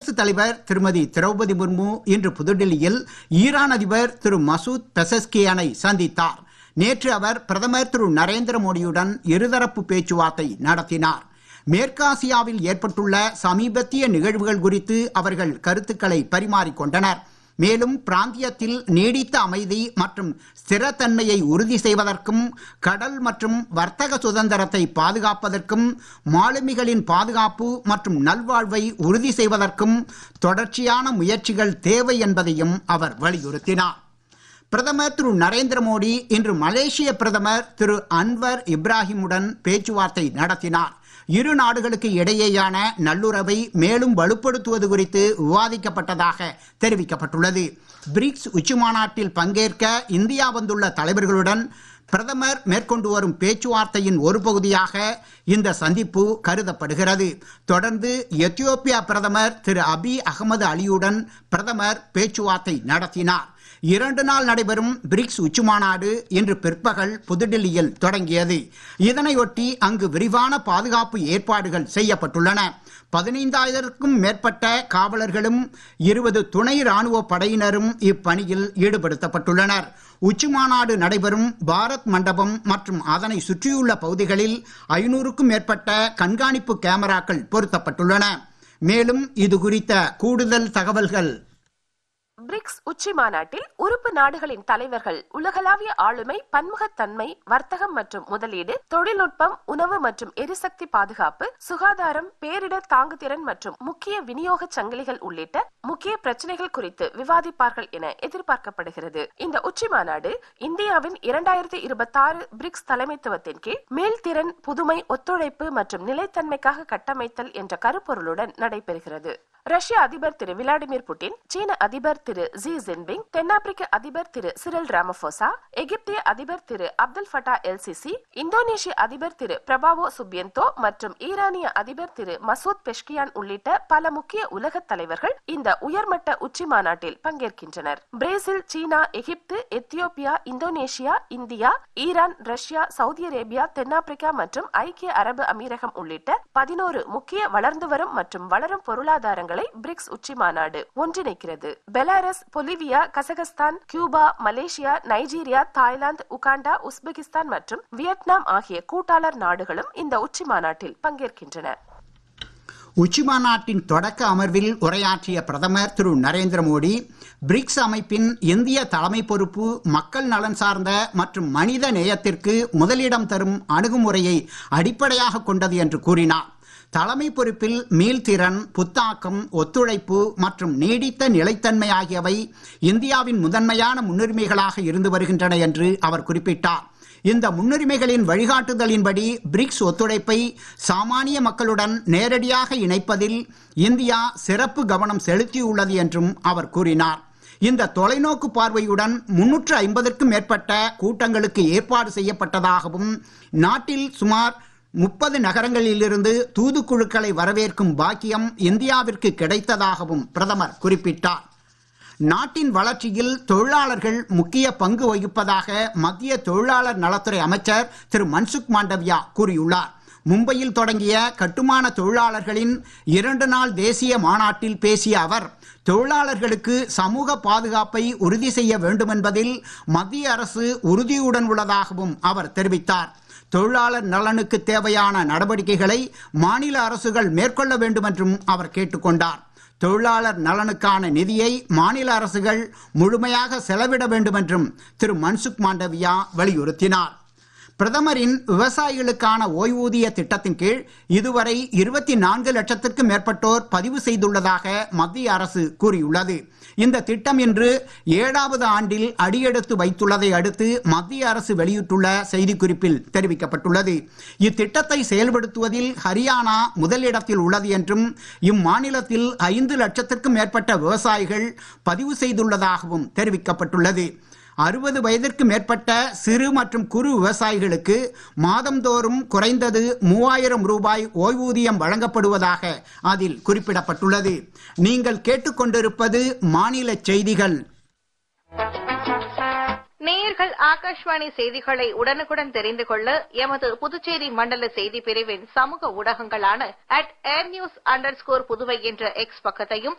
குடியரசுத் தலைவர் திருமதி திரௌபதி முர்மு இன்று புதுடில்லியில் ஈரான் அதிபர் திரு மசூத் பெசஸ்கியானை சந்தித்தார். நேற்று அவர் பிரதமர் திரு நரேந்திர மோடியுடன் இருதரப்பு பேச்சுவார்த்தை நடத்தினார். மேற்காசியாவில் ஏற்பட்டுள்ள சமீபத்திய நிகழ்வுகள் குறித்து அவர்கள் கருத்துக்களை பரிமாறிக்கொண்டனர். மேலும் பிராந்தியத்தில் நீடித்த அமைதி மற்றும் ஸ்திரத்தன்மையை உறுதி செய்வதற்கும் கடல் மற்றும் வர்த்தக சுதந்திரத்தை பாதுகாப்பதற்கும் மாலுமிகளின் பாதுகாப்பு மற்றும் நல்வாழ்வை உறுதி செய்வதற்கும் தொடர்ச்சியான முயற்சிகள் தேவை என்பதையும் அவர் வலியுறுத்தினார். பிரதமர் திரு நரேந்திர மோடி இன்று மலேசிய பிரதமர் திரு அன்வர் இப்ராஹிமுடன் பேச்சுவார்த்தை நடத்தினார். இரு நாடுகளுக்கு இடையேயான நல்லுறவை மேலும் வலுப்படுத்துவது குறித்து விவாதிக்கப்பட்டதாக தெரிவிக்கப்பட்டுள்ளது. பிரிக்ஸ் உச்சிமாநாட்டில் பங்கேற்க இந்தியா வந்துள்ள தலைவர்களுடன் பிரதமர் மேற்கொண்டு வரும் பேச்சுவார்த்தையின் ஒரு பகுதியாக இந்த சந்திப்பு கருதப்படுகிறது. தொடர்ந்து எத்தியோப்பியா பிரதமர் திரு அபி அகமது அலியுடன் பிரதமர் பேச்சுவார்த்தை நடத்தினார். 2 நாள் நடைபெறும் பிரிக்ஸ் உச்சிமாநாடு இன்று பிற்பகல் புதுடில்லியில் தொடங்கியது. இதனையொட்டி அங்கு விரிவான பாதுகாப்பு ஏற்பாடுகள் செய்யப்பட்டுள்ளன. 15,000க்கும் மேற்பட்ட காவலர்களும் 20 துணை ராணுவ படையினரும் இப்பணியில் ஈடுபடுத்தப்பட்டுள்ளனர். உச்சிமாநாடு நடைபெறும் பாரத் மண்டபம் மற்றும் அதனை சுற்றியுள்ள பகுதிகளில் 500க்கும் மேற்பட்ட கண்காணிப்பு கேமராக்கள் பொருத்தப்பட்டுள்ளன. மேலும் இது குறித்த கூடுதல் தகவல்கள். பிரிக்ஸ் உச்சி மாநாட்டில் உறுப்பு நாடுகளின் தலைவர்கள் உலகளாவிய ஆளுமை, பன்முகத்தன்மை, வர்த்தகம் மற்றும் முதலீடு, தொழில்நுட்பம், உணவு மற்றும் எரிசக்தி பாதுகாப்பு, சுகாதாரம், பேரிடர் தாங்குதிறன் மற்றும் முக்கிய விநியோக சங்கிலிகள் உள்ளிட்ட முக்கிய பிரச்சனைகள் குறித்து விவாதிப்பார்கள் என எதிர்பார்க்கப்படுகிறது. இந்த உச்சி மாநாடு இந்தியாவின் 2026 பிரிக்ஸ் தலைமைத்துவத்தின் கீழ் மீள்திறன், புதுமை, ஒத்துழைப்பு மற்றும் நிலைத்தன்மைக்காக கட்டமைத்தல் என்ற கருப்பொருளுடன் நடைபெறுகிறது. ரஷ்ய அதிபர் திரு விளாடிமிர் புட்டின், சீன அதிபர் திரு ஜி ஜின்பிங், தென்னாப்பிரிக்க அதிபர் திரு சிரில் ராமபோசா, எகிப்திய அதிபர் திரு அப்துல் ஃபட்டா எல் சிசி, இந்தோனேஷிய அதிபர் திரு பிரபாவோ சுபியந்தோ மற்றும் ஈரானிய அதிபர் திரு மசூத் பெஷ்கியான் உள்ளிட்ட பல முக்கிய உலக தலைவர்கள் இந்த உயர்மட்ட உச்சி மாநாட்டில் பங்கேற்கின்றனர். பிரேசில், சீனா, எகிப்து, Ethiopia, Indonesia, India, Iran, Russia, Saudi Arabia, தென்னாப்பிரிக்கா மற்றும் ஐக்கிய அரபு அமீரகம் உள்ளிட்ட 11 முக்கிய வளர்ந்து வரும் மற்றும் வளரும் பொருளாதாரங்களை பிரிக்ஸ் உச்சி மாநாடு ஒன்றிணைக்கிறது. Belarus, Bolivia, Kazakhstan, Cuba, Malaysia, Nigeria, Thailand, Uganda, Uzbekistan மற்றும் வியட்நாம் ஆகிய கூட்டாளர் நாடுகளும் இந்த உச்சி மாநாட்டில் பங்கேற்கின்றன. உச்சிமாநாட்டின் தொடக்க அமர்வில் உரையாற்றிய பிரதமர் திரு நரேந்திர மோடி, பிரிக்ஸ் அமைப்பின் இந்திய தலைமை பொறுப்பு மக்கள் நலன் சார்ந்த மற்றும் மனித நேயத்திற்கு முதலிடம் தரும் அணுகுமுறையை அடிப்படையாக கொண்டது என்று கூறினார். தலைமை பொறுப்பில் மீள்திறன், புத்தாக்கம், ஒத்துழைப்பு மற்றும் நீடித்த நிலைத்தன்மை ஆகியவை இந்தியாவின் முதன்மையான முன்னுரிமைகளாக இருந்து வருகின்றன என்று அவர் குறிப்பிட்டார். இந்த முன்னுரிமைகளின் வழிகாட்டுதலின்படி பிரிக்ஸ் ஒத்துழைப்பை சாமானிய மக்களுடன் நேரடியாக இணைப்பதில் இந்தியா சிறப்பு கவனம் செலுத்தியுள்ளது என்றும் அவர் கூறினார். இந்த தொலைநோக்கு பார்வையுடன் 350க்கும் மேற்பட்ட கூட்டங்களுக்கு ஏற்பாடு செய்யப்பட்டதாகவும், நாட்டில் சுமார் 30 நகரங்களிலிருந்து தூதுக்குழுக்களை வரவேற்கும் பாக்கியம் இந்தியாவிற்கு கிடைத்ததாகவும் பிரதமர் குறிப்பிட்டார். நாட்டின் வளர்ச்சியில் தொழிலாளர்கள் முக்கிய பங்கு வகிப்பதாக மத்திய தொழிலாளர் நலத்துறை அமைச்சர் திரு மன்சுக் மாண்டவியா கூறியுள்ளார். மும்பையில் தொடங்கிய கட்டுமான தொழிலாளர்களின் 2 நாள் தேசிய மாநாட்டில் பேசிய அவர், தொழிலாளர்களுக்கு சமூக பாதுகாப்பை உறுதி செய்ய வேண்டுமென்பதில் மத்திய அரசு உறுதியுடன் உள்ளதாகவும் அவர் தெரிவித்தார். தொழிலாளர் நலனுக்கு தேவையான நடவடிக்கைகளை மாநில அரசுகள் மேற்கொள்ள வேண்டும் என்றும் அவர் கேட்டுக்கொண்டார். தொழிலாளர் நலனுக்கான நிதியை மாநில அரசுகள் முழுமையாக செலவிட வேண்டும் என்றும் திரு மன்சுக் மாண்டவியா வலியுறுத்தினார். பிரதமரின் விவசாயிகளுக்கான ஓய்வூதிய திட்டத்தின் கீழ் இதுவரை 24 லட்சத்திற்கும் மேற்பட்டோர் பதிவு செய்துள்ளதாக மத்திய அரசு கூறியுள்ளது. இந்த திட்டம் இன்று 7வது ஆண்டில் அடியெடுத்து வைத்துள்ளதை அடுத்து மத்திய அரசு வெளியிட்டுள்ள செய்திக்குறிப்பில் தெரிவிக்கப்பட்டுள்ளது. இத்திட்டத்தை செயல்படுத்துவதில் ஹரியானா முதலிடத்தில் உள்ளது என்றும், இம்மாநிலத்தில் 5 லட்சத்திற்கும் மேற்பட்ட விவசாயிகள் பதிவு செய்துள்ளதாகவும் தெரிவிக்கப்பட்டுள்ளது. 60 வயதிற்கு மேற்பட்ட சிறு மற்றும் குறு விவசாயிகளுக்கு மாதந்தோறும் குறைந்தது 3000 ரூபாய் ஓய்வூதியம் வழங்கப்படுவதாக அதில் குறிப்பிடப்பட்டுள்ளது. நீங்கள் கேட்டுக்கொண்டிருப்பது மாநில செய்திகள். நேயர்கள் ஆகாஷ்வாணி செய்திகளை உடனுக்குடன் தெரிந்து கொள்ள எமது புதுச்சேரி மண்டல செய்தி பிரிவின் சமூக ஊடகங்களான @airnews_புதுவை என்ற எக்ஸ் பக்கத்தையும்,